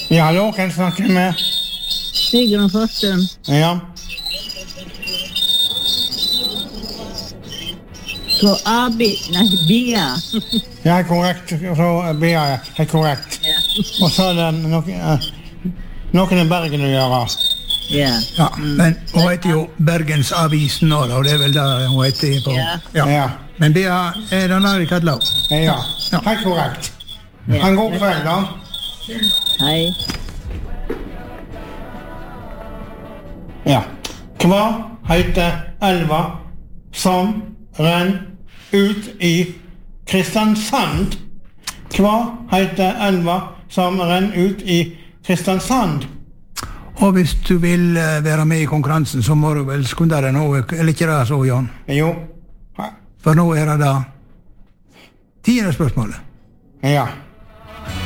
Ja, hallo, kan jeg snakke med? Sigrun Forsum. Ja. På Bia. Ja, korrekt. Så Bia, ja, korrekt. Ja. Og så er det noen i Bergen å gjøre. Ja. Ja, men hun heter jo Bergens Avisen nå, og det er vel der hun heter på. Ja. Men Bea er den her i Kadlau. Ja, helt korrekt. Han går kveld da. Hei. Ja. Hva heter elva som renner ut i Kristiansand? Hva heter elva som renner ut i Kristiansand? Og hvis du vil være med i konkurransen, så må du vel skunde deg nå, eller ikke det så, Jan? Jo. For nå er det da 10. spørsmålet. Ja.